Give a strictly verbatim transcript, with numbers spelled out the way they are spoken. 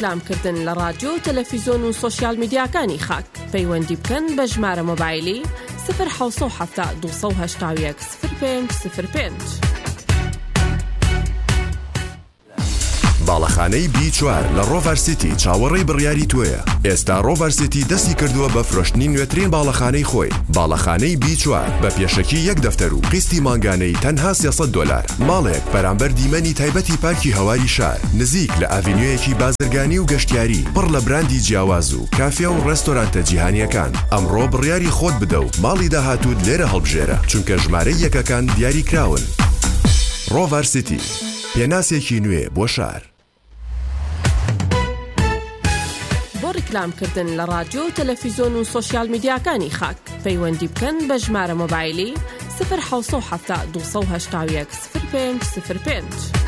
ڕیکلامکردن لە رادیۆ تەلەڤیزۆن و سۆشیال میدیاکانی خاک پەیوەندی بکەن بە ژمارە مۆبایلی صفر حوت هەفتا دووسە و هەشتا و یەک صفر پێنج صفر پێنج. باڵەخانەی بی چوار لە ڕۆڤەر سیتی چاوەڕێی بڕیاری توێیە. ئێستا ڕۆڤەر سیتی دەستی کردووە بە فرۆشتنی نوێترین باڵەخانەی خۆی. باڵەخانەی بی چوار بە پێشەکی یەک دەفتەر و قستی مانگانەی تەنها سێسەد دۆلار. ماڵێک بەرامبەر دیمەنی تایبەتی پارکی هەواری شار نزیک لە ئاڤینیۆیەکی بازرگانی و گەشتیاری پڕ لە براندی جیاواز و کافێ و ڕێستۆرانتە جیهانیەکان. ئەمڕۆ بڕیاری خۆت بدە و ماڵی داهاتوت لێرە هەڵبژێرە چونکە ژمارەی یەکەکان دیاری کراون. ڕۆڤەر سیتی پێناسێکی نوێ بۆ شار. بۆ ڕیکلامکردن لە رادیۆ تەلەڤیزۆن و سۆشیال میدیاکانی خاک پەیوەندی بکەن بە ژمارە مۆبایلی صفر حوت هەفتا دووسە و هەشتا و یەک صفر پێنج صفر پێنج.